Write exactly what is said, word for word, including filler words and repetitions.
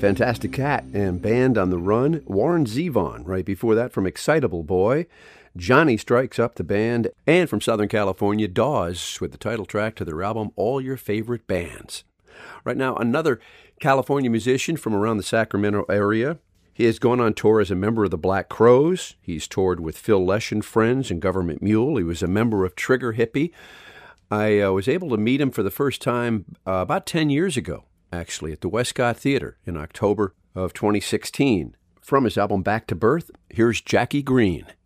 Fantastic Cat and Band on the Run, Warren Zevon. Right before that, from Excitable Boy, Johnny Strikes Up the Band. And from Southern California, Dawes with the title track to their album, All Your Favorite Bands. Right now, another California musician from around the Sacramento area. He has gone on tour as a member of the Black Crowes. He's toured with Phil Lesh and Friends and Government Mule. He was a member of Trigger Hippie. I uh, was able to meet him for the first time uh, about ten years ago, actually, at the Westcott Theater in October of twenty sixteen. From his album Back to Birth, here's Jackie Green.